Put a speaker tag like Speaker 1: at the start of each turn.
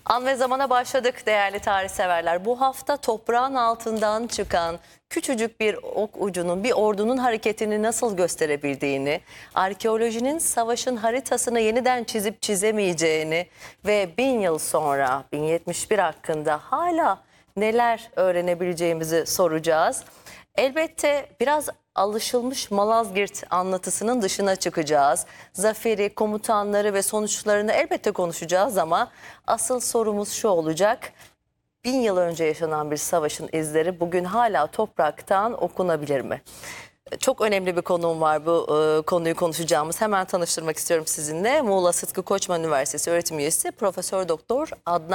Speaker 1: An ve zamana başladık değerli tarihseverler. Bu hafta toprağın altından çıkan küçücük bir ok ucunun bir ordunun hareketini nasıl gösterebildiğini, arkeolojinin savaşın haritasını yeniden çizip çizemeyeceğini ve 1000 yıl sonra 1071 hakkında hala neler öğrenebileceğimizi soracağız. Elbette biraz alışılmış Malazgirt anlatısının dışına çıkacağız. Zaferi, komutanları ve sonuçlarını elbette konuşacağız ama asıl sorumuz şu olacak. 1000 yıl önce yaşanan bir savaşın izleri bugün hala topraktan okunabilir mi? Çok önemli bir konuğum var, bu konuyu konuşacağımız. Hemen tanıştırmak istiyorum sizinle. Muğla Sıtkı Koçman Üniversitesi öğretim üyesi Profesör Doktor Adnan